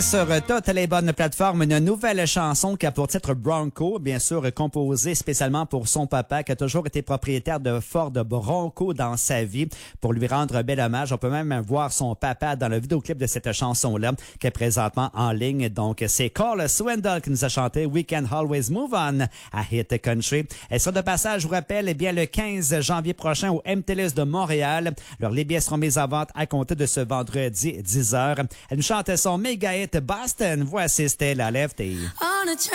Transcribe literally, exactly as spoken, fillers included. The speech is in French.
Sur toutes les bonnes plateformes, une nouvelle chanson qui a pour titre Bronco, bien sûr composée spécialement pour son papa qui a toujours été propriétaire de Ford Bronco dans sa vie. Pour lui rendre bel hommage, on peut même voir son papa dans le vidéoclip de cette chanson-là qui est présentement en ligne. Donc, c'est Cole Swindle qui nous a chanté We Can Always Move On à Hit Country. Et sur de passage, je vous rappelle, eh bien, le quinze janvier prochain au M T L S de Montréal, alors les billets seront mis à vente à compter de ce vendredi dix heures. Elle nous chante son méga hit Boston. Voici Stella Lefty.